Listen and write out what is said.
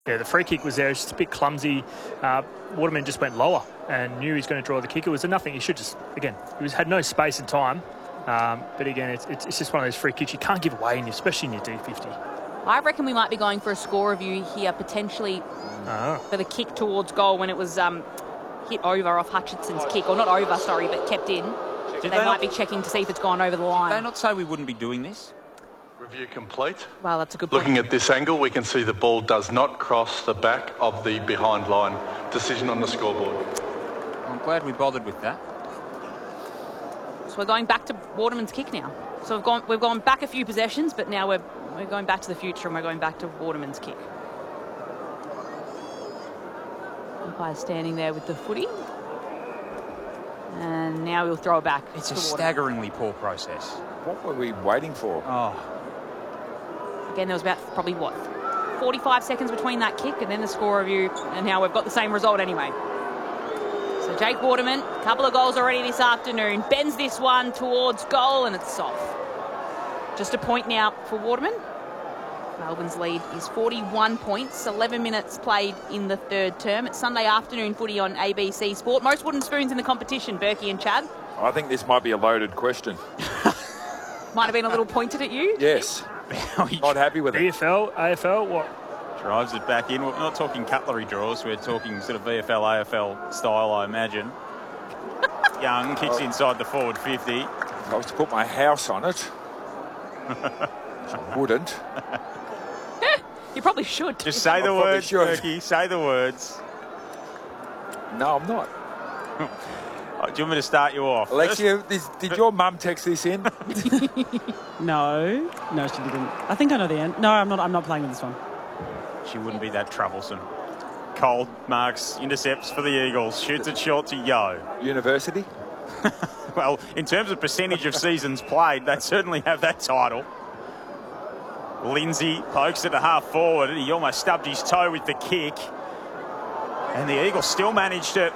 Yeah, the free kick was there. It's just a bit clumsy. Waterman just went lower and knew he was going to draw the kick. It was a nothing. He should just, again, had no space and time. But again, it's just one of those free kicks you can't give away, especially in your D50. I reckon we might be going for a score review here, potentially for the kick towards goal when it was hit over off Hutchinson's kick. Or not over, sorry, but kept in. They might be checking to see if it's gone over the line. Did they not say we wouldn't be doing this? Review complete. Well, that's a good point. Looking at this angle, we can see the ball does not cross the back of the behind line. Decision on the scoreboard. I'm glad we bothered with that. So we're going back to Waterman's kick now. So we've gone back a few possessions, but now we're going back to the future and we're going back to Waterman's kick. Umpire standing there with the footy. And now we'll throw it back. It's a staggeringly poor process. What were we waiting for? Again, there was about probably, 45 seconds between that kick and then the score review, and now we've got the same result anyway. So Jake Waterman, a couple of goals already this afternoon, bends this one towards goal and it's off. Just a point now for Waterman. Melbourne's lead is 41 points, 11 minutes played in the third term. It's Sunday afternoon footy on ABC Sport. Most wooden spoons in the competition, Berkey and Chad. I think this might be a loaded question. Might have been a little pointed at you. Yes. Not happy with it. AFL, what? Drives it back in. We're not talking cutlery draws. We're talking sort of VFL, AFL style, I imagine. Young kicks inside the forward 50. If I was to put my house on it, which I wouldn't. You probably should. Just say the words, Berkey. Say the words. No, I'm not. Do you want me to start you off? Alexia, did your mum text this in? No, she didn't. I think I know the end. No, I'm not playing with this one. She wouldn't be that troublesome. Cole marks intercepts for the Eagles. Shoots it short to Yo. University? Well, in terms of percentage of seasons played, they certainly have that title. Lindsay pokes it to half forward. He almost stubbed his toe with the kick. And the Eagles still managed to